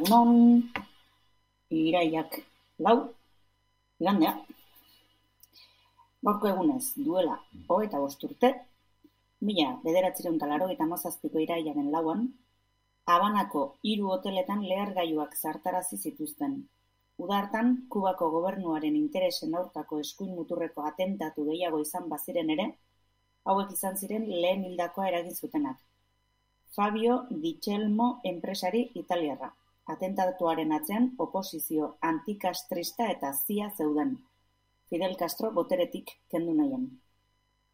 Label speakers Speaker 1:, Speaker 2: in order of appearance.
Speaker 1: Non iraiak 4, igandea. Gaurko egunez, duela 25 urte, 1987ko irailaren 4an, Habanako 3 hoteletan lehergailuak zartarazi zituzten. Uda hartan, Kubako gobernuaren interesen aurkako eskuin muturreko atentatu gehiago izan baziren ere, hauek izan ziren lehen hildakoa eragin zutenak. Fabio Di Celmo enpresari italiarra. Atentatuaren atzean oposizio antikastrista eta CIA zeuden. Fidel Castro boteretik kendu nahian.